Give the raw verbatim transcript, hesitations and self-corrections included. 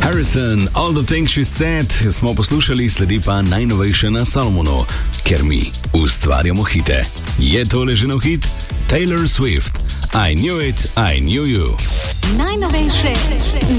Harrison, All the Things She Said, smo poslušali, sledi pa najnovejše na Salomonu, ker mi ustvarjamo hite. Je tole že nov hit? Taylor Swift, I Knew It, I Knew You. Najnovejše